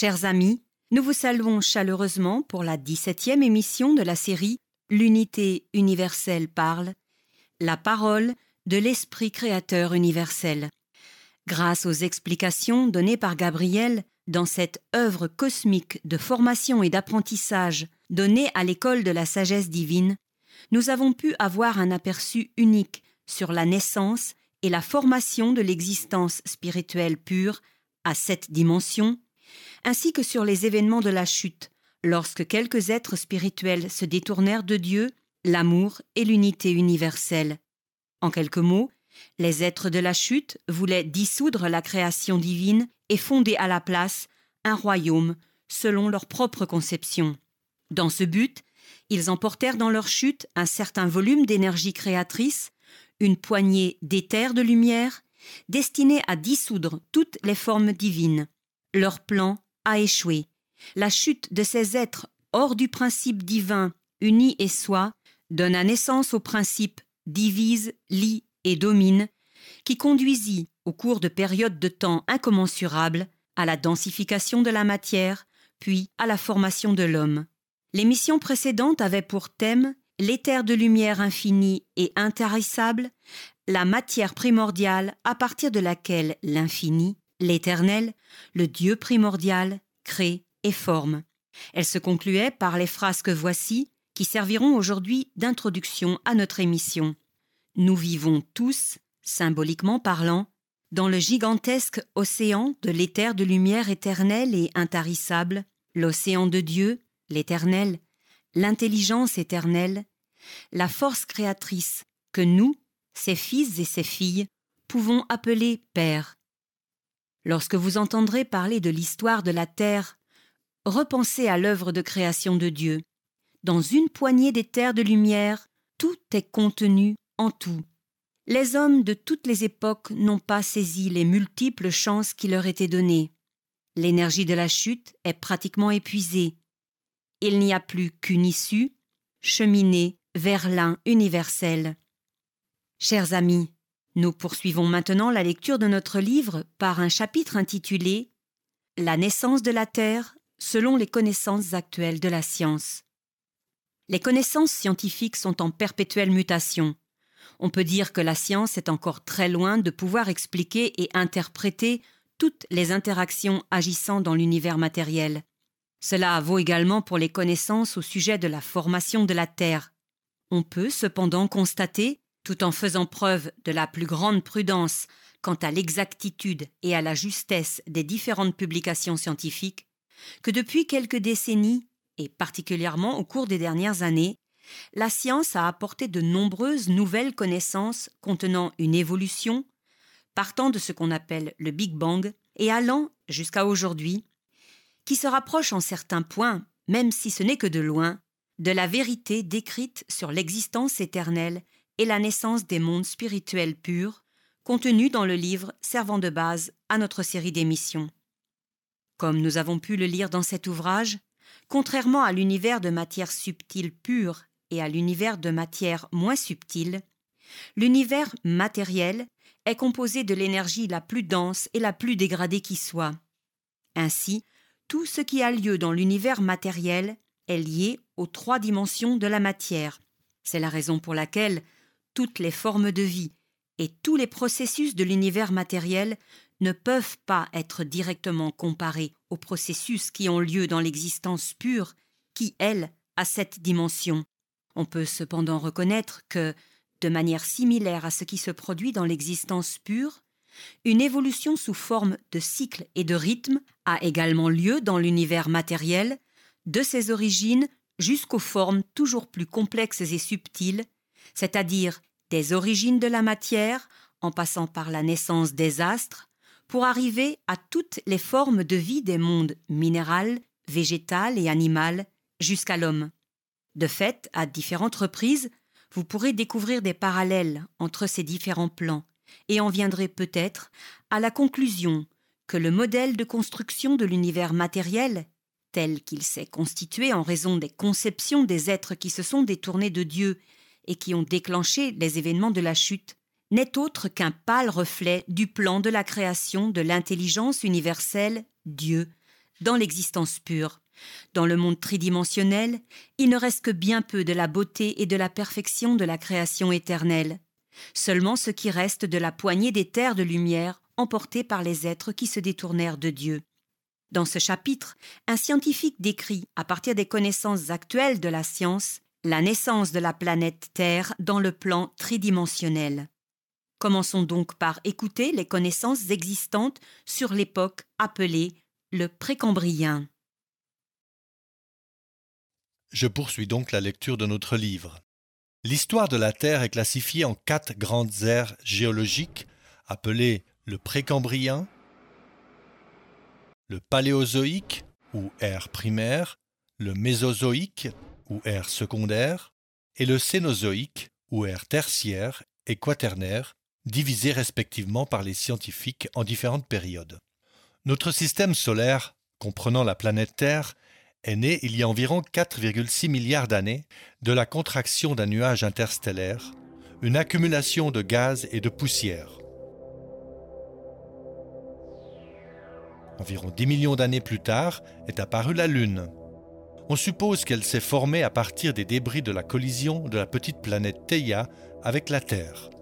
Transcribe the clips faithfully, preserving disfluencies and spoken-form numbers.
Chers amis, nous vous saluons chaleureusement pour la dix-septième émission de la série L'unité universelle parle, la parole de l'Esprit créateur universel. Grâce aux explications données par Gabriel dans cette œuvre cosmique de formation et d'apprentissage donnée à l'école de la sagesse divine, nous avons pu avoir un aperçu unique sur la naissance et la formation de l'existence spirituelle pure à cette dimension, ainsi que sur les événements de la chute, lorsque quelques êtres spirituels se détournèrent de Dieu, l'amour et l'unité universelle. En quelques mots, les êtres de la chute voulaient dissoudre la création divine et fonder à la place un royaume selon leur propre conception. Dans ce but, ils emportèrent dans leur chute un certain volume d'énergie créatrice, une poignée d'éthers de lumière, destinée à dissoudre toutes les formes divines. Leur plan a échoué. La chute de ces êtres hors du principe divin, unis et soi, donna naissance au principe divise, lie et domine, qui conduisit, au cours de périodes de temps incommensurables, à la densification de la matière, puis à la formation de l'homme. L'émission précédente avait pour thème l'éther de lumière infinie et intarissable, la matière primordiale à partir de laquelle l'infini, l'éternel, le Dieu primordial, crée et forme. Elle se concluait par les phrases que voici, qui serviront aujourd'hui d'introduction à notre émission. Nous vivons tous, symboliquement parlant, dans le gigantesque océan de l'éther de lumière éternelle et intarissable, l'océan de Dieu, l'éternel, l'intelligence éternelle, la force créatrice que nous, ses fils et ses filles, pouvons appeler Père. Lorsque vous entendrez parler de l'histoire de la terre, repensez à l'œuvre de création de Dieu. Dans une poignée d'éthers de lumière, tout est contenu en tout. Les hommes de toutes les époques n'ont pas saisi les multiples chances qui leur étaient données. L'énergie de la chute est pratiquement épuisée. Il n'y a plus qu'une issue, cheminer vers l'un universel. Chers amis, nous poursuivons maintenant la lecture de notre livre par un chapitre intitulé « La naissance de la Terre selon les connaissances actuelles de la science ». Les connaissances scientifiques sont en perpétuelle mutation. On peut dire que la science est encore très loin de pouvoir expliquer et interpréter toutes les interactions agissant dans l'univers matériel. Cela vaut également pour les connaissances au sujet de la formation de la Terre. On peut cependant constater, tout en faisant preuve de la plus grande prudence quant à l'exactitude et à la justesse des différentes publications scientifiques, que depuis quelques décennies, et particulièrement au cours des dernières années, la science a apporté de nombreuses nouvelles connaissances contenant une évolution, partant de ce qu'on appelle le Big Bang et allant jusqu'à aujourd'hui, qui se rapproche en certains points, même si ce n'est que de loin, de la vérité décrite sur l'existence éternelle et la naissance des mondes spirituels purs, contenus dans le livre servant de base à notre série d'émissions. Comme nous avons pu le lire dans cet ouvrage, contrairement à l'univers de matière subtile pure et à l'univers de matière moins subtile, l'univers matériel est composé de l'énergie la plus dense et la plus dégradée qui soit. Ainsi, tout ce qui a lieu dans l'univers matériel est lié aux trois dimensions de la matière. C'est la raison pour laquelle toutes les formes de vie et tous les processus de l'univers matériel ne peuvent pas être directement comparés aux processus qui ont lieu dans l'existence pure, qui, elle, a cette dimension. On peut cependant reconnaître que, de manière similaire à ce qui se produit dans l'existence pure, une évolution sous forme de cycle et de rythme a également lieu dans l'univers matériel, de ses origines jusqu'aux formes toujours plus complexes et subtiles, c'est-à-dire des origines de la matière, en passant par la naissance des astres, pour arriver à toutes les formes de vie des mondes minéral, végétal et animal, jusqu'à l'homme. De fait, à différentes reprises, vous pourrez découvrir des parallèles entre ces différents plans et en viendrez peut-être à la conclusion que le modèle de construction de l'univers matériel, tel qu'il s'est constitué en raison des conceptions des êtres qui se sont détournés de Dieu et qui ont déclenché les événements de la chute, n'est autre qu'un pâle reflet du plan de la création de l'intelligence universelle, Dieu, dans l'existence pure. Dans le monde tridimensionnel, il ne reste que bien peu de la beauté et de la perfection de la création éternelle. Seulement ce qui reste de la poignée des terres de lumière emportées par les êtres qui se détournèrent de Dieu. Dans ce chapitre, un scientifique décrit, à partir des connaissances actuelles de la science, la naissance de la planète Terre dans le plan tridimensionnel. Commençons donc par écouter les connaissances existantes sur l'époque appelée le Précambrien. Je poursuis donc la lecture de notre livre. L'histoire de la Terre est classifiée en quatre grandes ères géologiques, appelées le Précambrien, le Paléozoïque, ou ère primaire, le Mésozoïque, ou ère secondaire, et le Cénozoïque, ou ère tertiaire et quaternaire, divisés respectivement par les scientifiques en différentes périodes. Notre système solaire, comprenant la planète Terre, est né il y a environ quatre virgule six milliards d'années de la contraction d'un nuage interstellaire, une accumulation de gaz et de poussière. Environ dix millions d'années plus tard est apparue la Lune. On suppose qu'elle s'est formée à partir des débris de la collision de la petite planète Theia avec la Terre.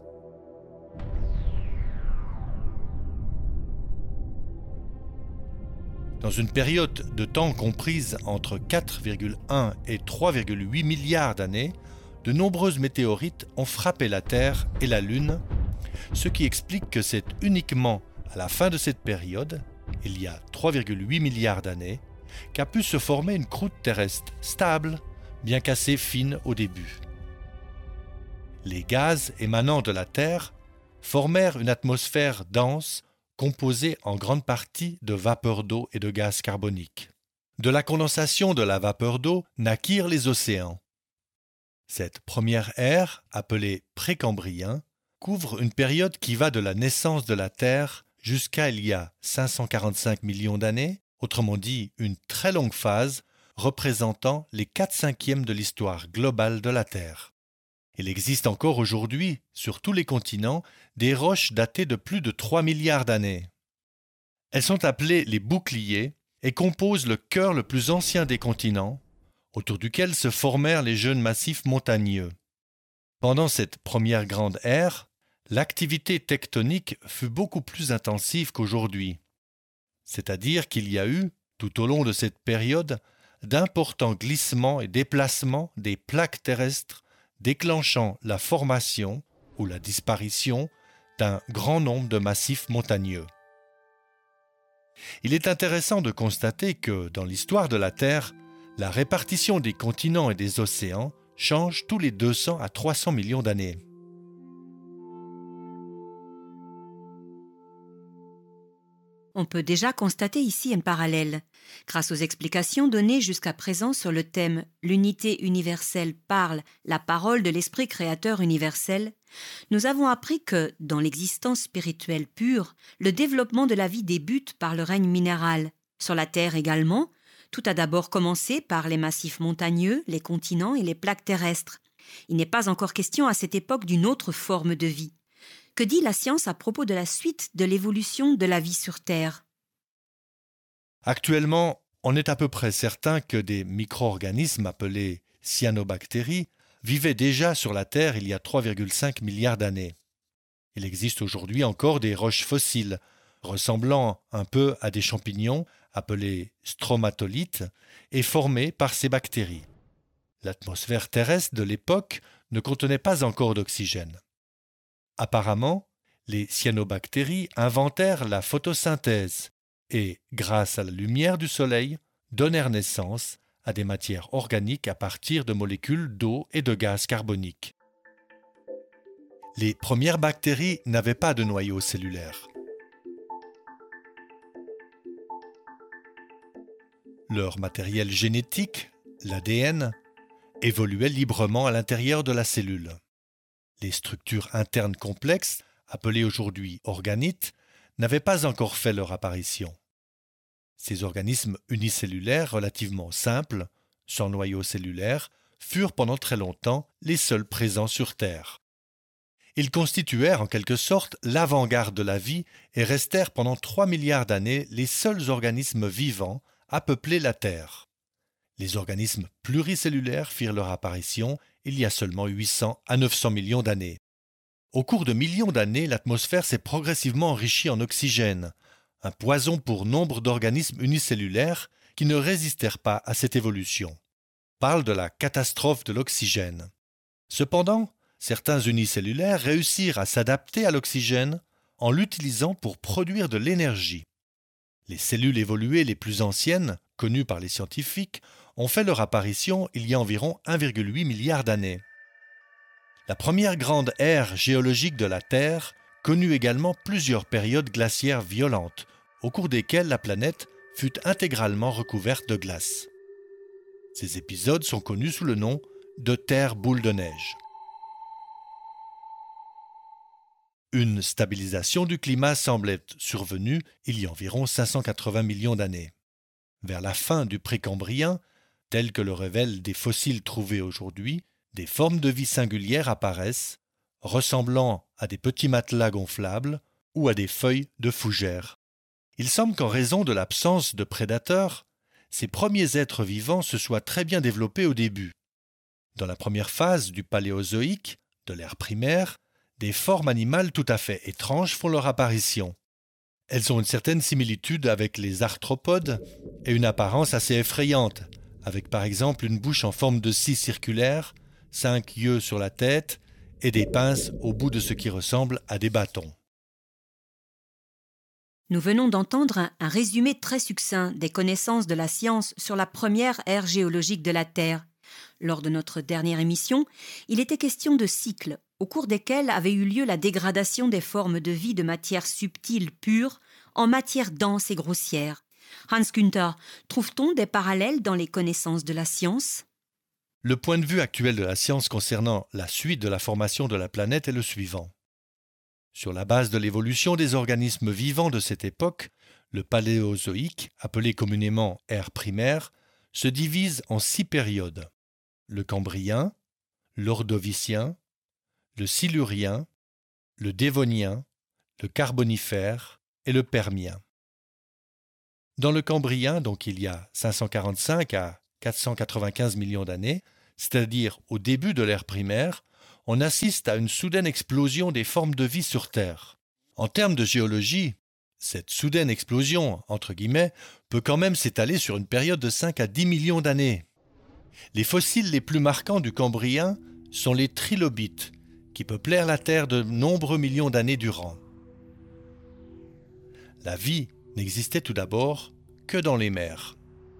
Dans une période de temps comprise entre quatre virgule un et trois virgule huit milliards d'années, de nombreuses météorites ont frappé la Terre et la Lune, ce qui explique que c'est uniquement à la fin de cette période, il y a trois virgule huit milliards d'années, qu'a pu se former une croûte terrestre stable, bien qu'assez fine au début. Les gaz émanant de la Terre formèrent une atmosphère dense composée en grande partie de vapeur d'eau et de gaz carbonique. De la condensation de la vapeur d'eau naquirent les océans. Cette première ère, appelée Précambrien, couvre une période qui va de la naissance de la Terre jusqu'à il y a cinq cent quarante-cinq millions d'années, autrement dit une très longue phase représentant les quatre cinquièmes de l'histoire globale de la Terre. Il existe encore aujourd'hui, sur tous les continents, des roches datées de plus de trois milliards d'années. Elles sont appelées les boucliers et composent le cœur le plus ancien des continents, autour duquel se formèrent les jeunes massifs montagneux. Pendant cette première grande ère, l'activité tectonique fut beaucoup plus intensive qu'aujourd'hui. C'est-à-dire qu'il y a eu, tout au long de cette période, d'importants glissements et déplacements des plaques terrestres déclenchant la formation ou la disparition d'un grand nombre de massifs montagneux. Il est intéressant de constater que, dans l'histoire de la Terre, la répartition des continents et des océans change tous les deux cents à trois cents millions d'années. On peut déjà constater ici un parallèle. Grâce aux explications données jusqu'à présent sur le thème « L'unité universelle parle, la parole de l'esprit créateur universel », nous avons appris que, dans l'existence spirituelle pure, le développement de la vie débute par le règne minéral. Sur la Terre également, tout a d'abord commencé par les massifs montagneux, les continents et les plaques terrestres. Il n'est pas encore question à cette époque d'une autre forme de vie. Que dit la science à propos de la suite de l'évolution de la vie sur Terre ? Actuellement, on est à peu près certain que des micro-organismes appelés cyanobactéries vivaient déjà sur la Terre il y a trois virgule cinq milliards d'années. Il existe aujourd'hui encore des roches fossiles, ressemblant un peu à des champignons appelés stromatolites et formées par ces bactéries. L'atmosphère terrestre de l'époque ne contenait pas encore d'oxygène. Apparemment, les cyanobactéries inventèrent la photosynthèse et, grâce à la lumière du soleil, donnèrent naissance à des matières organiques à partir de molécules d'eau et de gaz carbonique. Les premières bactéries n'avaient pas de noyau cellulaire. Leur matériel génétique, l'A D N, évoluait librement à l'intérieur de la cellule. Les structures internes complexes, appelées aujourd'hui organites, n'avaient pas encore fait leur apparition. Ces organismes unicellulaires relativement simples, sans noyau cellulaire, furent pendant très longtemps les seuls présents sur Terre. Ils constituèrent en quelque sorte l'avant-garde de la vie et restèrent pendant trois milliards d'années les seuls organismes vivants a peuplé la Terre. Les organismes pluricellulaires firent leur apparition il y a seulement huit cents à neuf cents millions d'années. Au cours de millions d'années, l'atmosphère s'est progressivement enrichie en oxygène, un poison pour nombre d'organismes unicellulaires qui ne résistèrent pas à cette évolution. On parle de la catastrophe de l'oxygène. Cependant, certains unicellulaires réussirent à s'adapter à l'oxygène en l'utilisant pour produire de l'énergie. Les cellules évoluées les plus anciennes, connues par les scientifiques, ont fait leur apparition il y a environ un virgule huit milliard d'années. La première grande ère géologique de la Terre connut également plusieurs périodes glaciaires violentes, au cours desquelles la planète fut intégralement recouverte de glace. Ces épisodes sont connus sous le nom de Terre boule de neige. Une stabilisation du climat semble être survenue il y a environ cinq cent quatre-vingts millions d'années. Vers la fin du Précambrien, tel que le révèlent des fossiles trouvés aujourd'hui, des formes de vie singulières apparaissent, ressemblant à des petits matelas gonflables ou à des feuilles de fougères. Il semble qu'en raison de l'absence de prédateurs, ces premiers êtres vivants se soient très bien développés au début. Dans la première phase du Paléozoïque, de l'ère primaire, des formes animales tout à fait étranges font leur apparition. Elles ont une certaine similitude avec les arthropodes et une apparence assez effrayante, avec par exemple une bouche en forme de scie circulaire, cinq yeux sur la tête et des pinces au bout de ce qui ressemble à des bâtons. Nous venons d'entendre un, un résumé très succinct des connaissances de la science sur la première ère géologique de la Terre. Lors de notre dernière émission, il était question de cycles, au cours desquels avait eu lieu la dégradation des formes de vie de matière subtile pure en matière dense et grossière. Hans Günther, trouve-t-on des parallèles dans les connaissances de la science ? Le point de vue actuel de la science concernant la suite de la formation de la planète est le suivant. Sur la base de l'évolution des organismes vivants de cette époque, le Paléozoïque, appelé communément ère primaire, se divise en six périodes. Le Cambrien, l'Ordovicien, le Silurien, le Dévonien, le Carbonifère et le Permien. Dans le Cambrien, donc il y a cinq cent quarante-cinq à quatre cent quatre-vingt-quinze millions d'années, c'est-à-dire au début de l'ère primaire, on assiste à une soudaine explosion des formes de vie sur Terre. En termes de géologie, cette soudaine explosion, entre guillemets, peut quand même s'étaler sur une période de cinq à dix millions d'années. Les fossiles les plus marquants du Cambrien sont les trilobites, qui peuplèrent la Terre de nombreux millions d'années durant. La vie n'existait tout d'abord que dans les mers.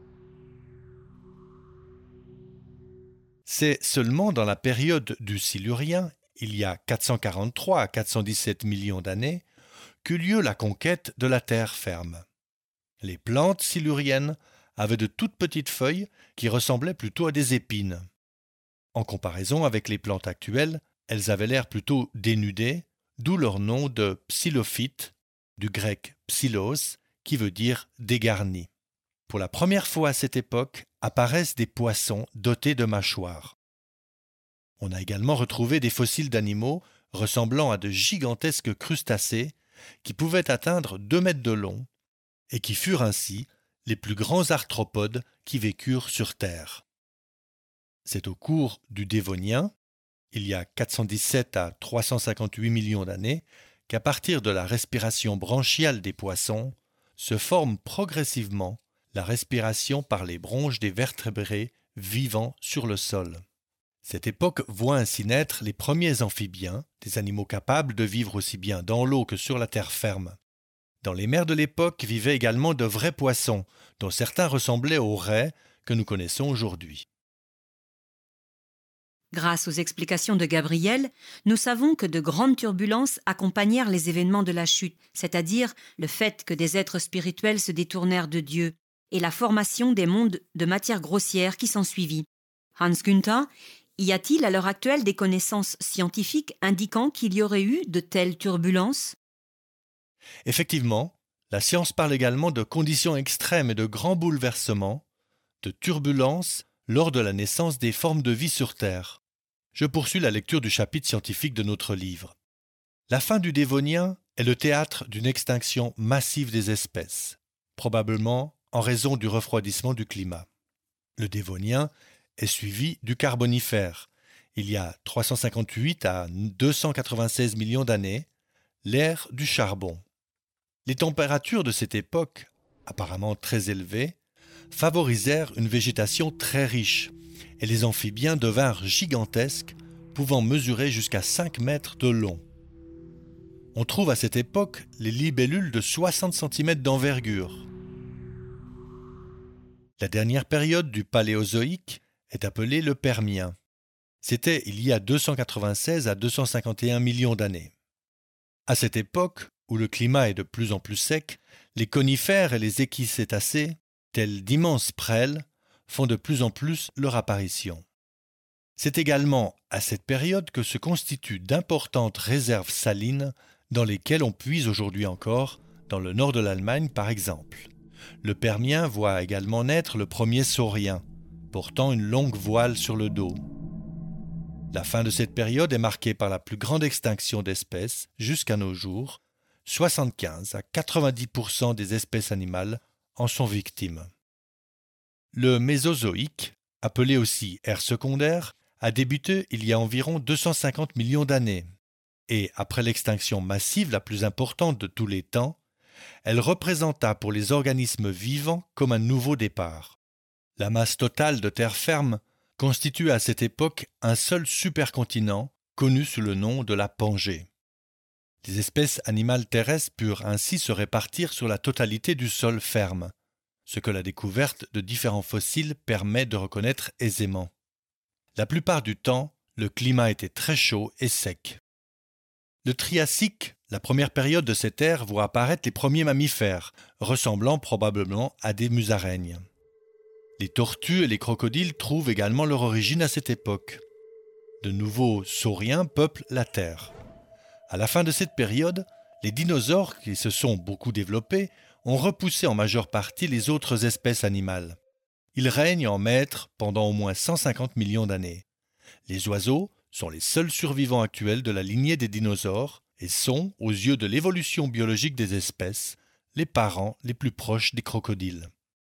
C'est seulement dans la période du Silurien, il y a quatre cent quarante-trois à quatre cent dix-sept millions d'années, qu'eut lieu la conquête de la terre ferme. Les plantes siluriennes avaient de toutes petites feuilles qui ressemblaient plutôt à des épines. En comparaison avec les plantes actuelles, elles avaient l'air plutôt dénudées, d'où leur nom de psilophytes, du grec psylos, qui veut dire dégarni. Pour la première fois à cette époque, apparaissent des poissons dotés de mâchoires. On a également retrouvé des fossiles d'animaux ressemblant à de gigantesques crustacés qui pouvaient atteindre deux mètres de long et qui furent ainsi les plus grands arthropodes qui vécurent sur Terre. C'est au cours du Dévonien, il y a quatre cent dix-sept à trois cent cinquante-huit millions d'années, qu'à partir de la respiration branchiale des poissons, se forme progressivement la respiration par les bronches des vertébrés vivant sur le sol. Cette époque voit ainsi naître les premiers amphibiens, des animaux capables de vivre aussi bien dans l'eau que sur la terre ferme. Dans les mers de l'époque vivaient également de vrais poissons, dont certains ressemblaient aux raies que nous connaissons aujourd'hui. Grâce aux explications de Gabriel, nous savons que de grandes turbulences accompagnèrent les événements de la chute, c'est-à-dire le fait que des êtres spirituels se détournèrent de Dieu, et la formation des mondes de matière grossière qui s'ensuivit. Hans Günther, y a-t-il à l'heure actuelle des connaissances scientifiques indiquant qu'il y aurait eu de telles turbulences ? Effectivement, la science parle également de conditions extrêmes et de grands bouleversements, de turbulences lors de la naissance des formes de vie sur Terre. Je poursuis la lecture du chapitre scientifique de notre livre. La fin du Dévonien est le théâtre d'une extinction massive des espèces, probablement en raison du refroidissement du climat. Le Dévonien est suivi du Carbonifère. Il y a trois cent cinquante-huit à deux cent quatre-vingt-seize millions d'années, l'ère du charbon. Les températures de cette époque, apparemment très élevées, favorisèrent une végétation très riche et les amphibiens devinrent gigantesques, pouvant mesurer jusqu'à cinq mètres de long. On trouve à cette époque les libellules de soixante centimètres d'envergure. La dernière période du Paléozoïque est appelée le Permien. C'était il y a deux cent quatre-vingt-seize à deux cent cinquante et un millions d'années. À cette époque, où le climat est de plus en plus sec, les conifères et les équicétacés, tels d'immenses prêles, font de plus en plus leur apparition. C'est également à cette période que se constituent d'importantes réserves salines dans lesquelles on puise aujourd'hui encore, dans le nord de l'Allemagne par exemple. Le Permien voit également naître le premier saurien, portant une longue voile sur le dos. La fin de cette période est marquée par la plus grande extinction d'espèces jusqu'à nos jours. soixante-quinze à quatre-vingt-dix pour cent des espèces animales en sont victimes. Le Mésozoïque, appelé aussi ère secondaire, a débuté il y a environ deux cent cinquante millions d'années. Et après l'extinction massive la plus importante de tous les temps, elle représenta pour les organismes vivants comme un nouveau départ. La masse totale de terre ferme constitue à cette époque un seul supercontinent connu sous le nom de la Pangée. Les espèces animales terrestres purent ainsi se répartir sur la totalité du sol ferme, ce que la découverte de différents fossiles permet de reconnaître aisément. La plupart du temps, le climat était très chaud et sec. Le Triassique, la première période de cette ère, voit apparaître les premiers mammifères, ressemblant probablement à des musaraignes. Les tortues et les crocodiles trouvent également leur origine à cette époque. De nouveaux sauriens peuplent la Terre. À la fin de cette période, les dinosaures, qui se sont beaucoup développés, ont repoussé en majeure partie les autres espèces animales. Ils règnent en maîtres pendant au moins cent cinquante millions d'années. Les oiseaux sont les seuls survivants actuels de la lignée des dinosaures et sont, aux yeux de l'évolution biologique des espèces, les parents les plus proches des crocodiles.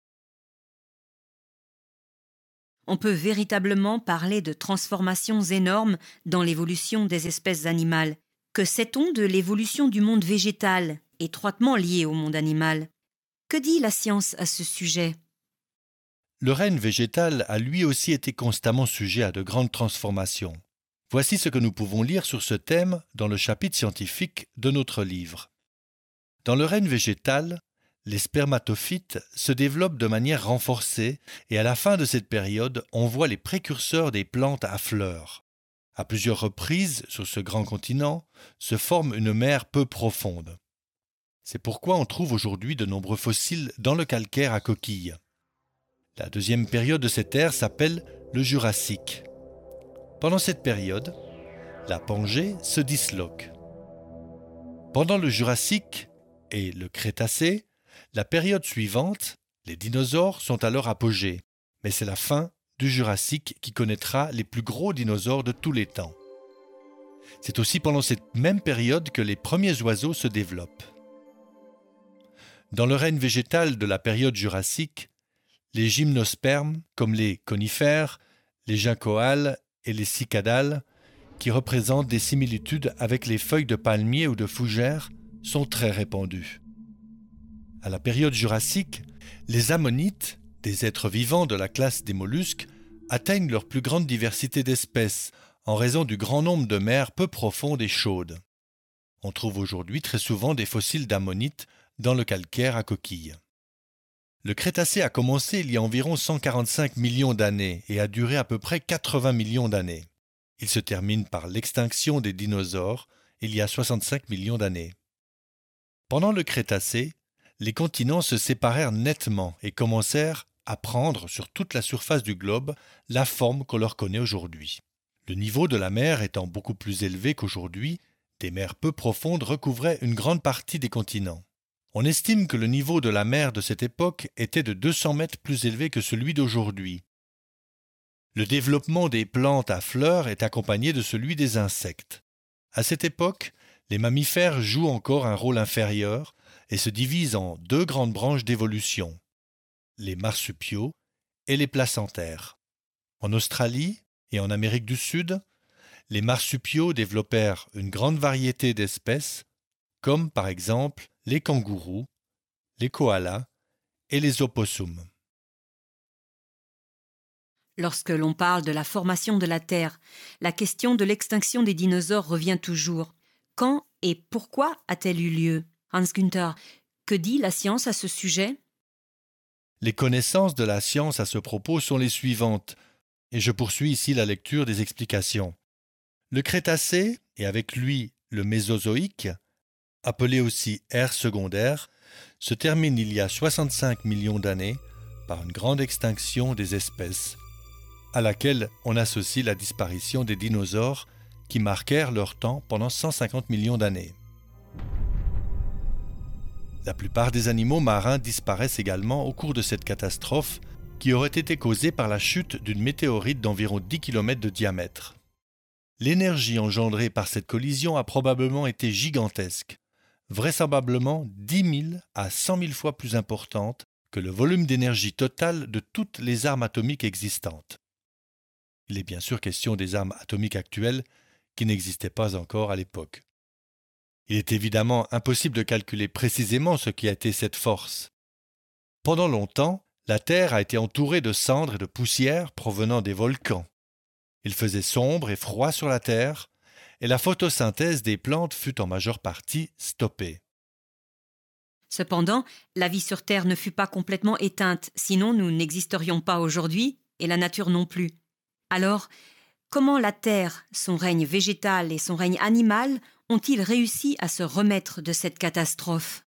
On peut véritablement parler de transformations énormes dans l'évolution des espèces animales. Que sait-on de l'évolution du monde végétal, étroitement lié au monde animal? Que dit la science à ce sujet? Le règne végétal a lui aussi été constamment sujet à de grandes transformations. Voici ce que nous pouvons lire sur ce thème dans le chapitre scientifique de notre livre. Dans le règne végétal, les spermatophytes se développent de manière renforcée et à la fin de cette période, on voit les précurseurs des plantes à fleurs. À plusieurs reprises, sur ce grand continent, se forme une mer peu profonde. C'est pourquoi on trouve aujourd'hui de nombreux fossiles dans le calcaire à coquilles. La deuxième période de cette ère s'appelle le Jurassique. Pendant cette période, la Pangée se disloque. Pendant le Jurassique et le Crétacé, la période suivante, les dinosaures sont à leur apogée, mais c'est la fin du Jurassique qui connaîtra les plus gros dinosaures de tous les temps. C'est aussi pendant cette même période que les premiers oiseaux se développent. Dans le règne végétal de la période Jurassique, les gymnospermes, comme les conifères, les ginkgoales et les cicadales, qui représentent des similitudes avec les feuilles de palmier ou de fougère, sont très répandus. À la période jurassique, les ammonites, des êtres vivants de la classe des mollusques, atteignent leur plus grande diversité d'espèces en raison du grand nombre de mers peu profondes et chaudes. On trouve aujourd'hui très souvent des fossiles d'ammonites dans le calcaire à coquilles. Le Crétacé a commencé il y a environ cent quarante-cinq millions d'années et a duré à peu près quatre-vingts millions d'années. Il se termine par l'extinction des dinosaures il y a soixante-cinq millions d'années. Pendant le Crétacé, les continents se séparèrent nettement et commencèrent à prendre sur toute la surface du globe la forme qu'on leur connaît aujourd'hui. Le niveau de la mer étant beaucoup plus élevé qu'aujourd'hui, des mers peu profondes recouvraient une grande partie des continents. On estime que le niveau de la mer de cette époque était de deux cents mètres plus élevé que celui d'aujourd'hui. Le développement des plantes à fleurs est accompagné de celui des insectes. À cette époque, les mammifères jouent encore un rôle inférieur et se divisent en deux grandes branches d'évolution. les marsupiaux et les placentaires. En Australie et en Amérique du Sud, les marsupiaux développèrent une grande variété d'espèces, comme par exemple les kangourous, les koalas et les opossums. Lorsque l'on parle de la formation de la Terre, la question de l'extinction des dinosaures revient toujours. Quand et pourquoi a-t-elle eu lieu? Hans-Günther, que dit la science à ce sujet? Les connaissances de la science à ce propos sont les suivantes, et je poursuis ici la lecture des explications. Le Crétacé, et avec lui le Mésozoïque, appelé aussi ère secondaire, se termine il y a soixante-cinq millions d'années par une grande extinction des espèces, à laquelle on associe la disparition des dinosaures qui marquèrent leur temps pendant cent cinquante millions d'années. La plupart des animaux marins disparaissent également au cours de cette catastrophe qui aurait été causée par la chute d'une météorite d'environ dix kilomètres de diamètre. L'énergie engendrée par cette collision a probablement été gigantesque, vraisemblablement dix mille à cent mille fois plus importante que le volume d'énergie total de toutes les armes atomiques existantes. Il est bien sûr question des armes atomiques actuelles qui n'existaient pas encore à l'époque. Il est évidemment impossible de calculer précisément ce qui a été cette force. Pendant longtemps, la Terre a été entourée de cendres et de poussière provenant des volcans. Il faisait sombre et froid sur la Terre, et la photosynthèse des plantes fut en majeure partie stoppée. Cependant, la vie sur Terre ne fut pas complètement éteinte, sinon nous n'existerions pas aujourd'hui, et la nature non plus. Alors, comment la Terre, son règne végétal et son règne animal ont-ils réussi à se remettre de cette catastrophe?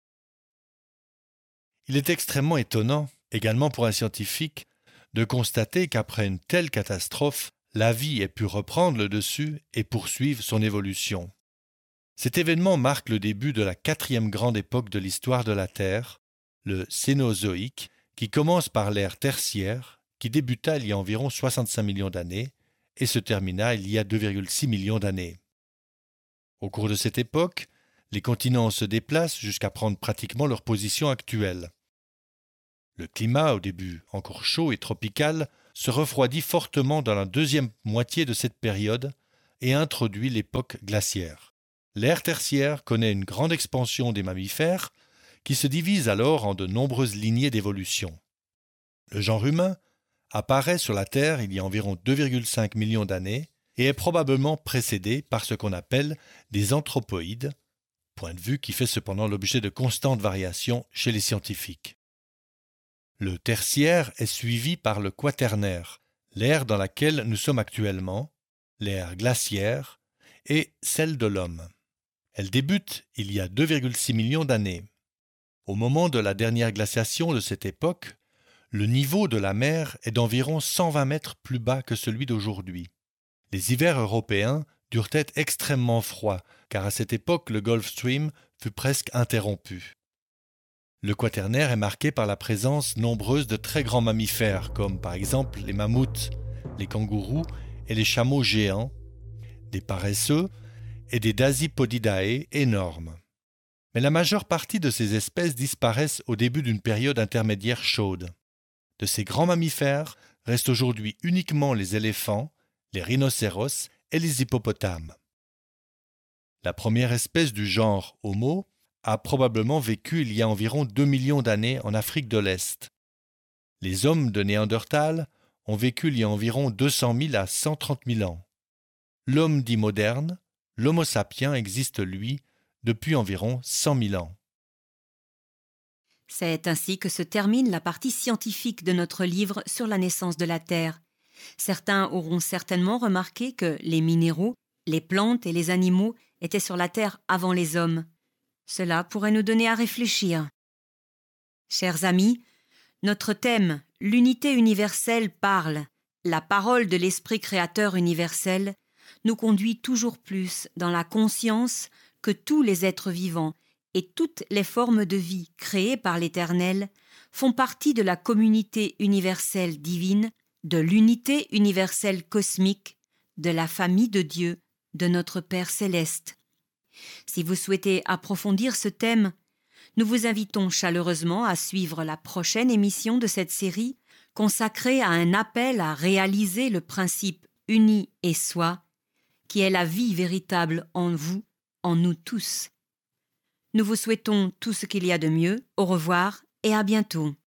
Il est extrêmement étonnant, également pour un scientifique, de constater qu'après une telle catastrophe, la vie ait pu reprendre le dessus et poursuivre son évolution. Cet événement marque le début de la quatrième grande époque de l'histoire de la Terre, le Cénozoïque, qui commence par l'ère tertiaire, qui débuta il y a environ soixante-cinq millions d'années et se termina il y a deux virgule six millions d'années. Au cours de cette époque, les continents se déplacent jusqu'à prendre pratiquement leur position actuelle. Le climat, au début encore chaud et tropical, se refroidit fortement dans la deuxième moitié de cette période et introduit l'époque glaciaire. L'ère tertiaire connaît une grande expansion des mammifères qui se divise alors en de nombreuses lignées d'évolution. Le genre humain apparaît sur la Terre il y a environ deux virgule cinq millions d'années et est probablement précédé par ce qu'on appelle des anthropoïdes, point de vue qui fait cependant l'objet de constantes variations chez les scientifiques. Le tertiaire est suivi par le quaternaire, l'ère dans laquelle nous sommes actuellement, l'ère glaciaire, et celle de l'homme. Elle débute il y a deux virgule six millions d'années. Au moment de la dernière glaciation de cette époque, le niveau de la mer est d'environ cent vingt mètres plus bas que celui d'aujourd'hui. Les hivers européens durent être extrêmement froids, car à cette époque le Gulf Stream fut presque interrompu. Le quaternaire est marqué par la présence nombreuse de très grands mammifères, comme par exemple les mammouths, les kangourous et les chameaux géants, des paresseux et des Dasipodidae énormes. Mais la majeure partie de ces espèces disparaissent au début d'une période intermédiaire chaude. De ces grands mammifères restent aujourd'hui uniquement les éléphants, les rhinocéros et les hippopotames. La première espèce du genre Homo a probablement vécu il y a environ deux millions d'années en Afrique de l'Est. Les hommes de Néandertal ont vécu il y a environ deux cent mille à cent trente mille ans. L'homme dit moderne, l'Homo sapiens existe, lui, depuis environ cent mille ans. C'est ainsi que se termine la partie scientifique de notre livre sur la naissance de la Terre. Certains auront certainement remarqué que les minéraux, les plantes et les animaux étaient sur la Terre avant les hommes. Cela pourrait nous donner à réfléchir. Chers amis, notre thème, l'unité universelle parle, la parole de l'Esprit créateur universel, nous conduit toujours plus dans la conscience que tous les êtres vivants et toutes les formes de vie créées par l'Éternel font partie de la communauté universelle divine, de l'unité universelle cosmique, de la famille de Dieu, de notre Père céleste. Si vous souhaitez approfondir ce thème, Nous vous invitons chaleureusement à suivre la prochaine émission de cette série consacrée à un appel à réaliser le principe uni et soi, qui est la vie véritable en vous, en nous tous. Nous vous souhaitons tout ce qu'il y a de mieux. Au revoir et à bientôt.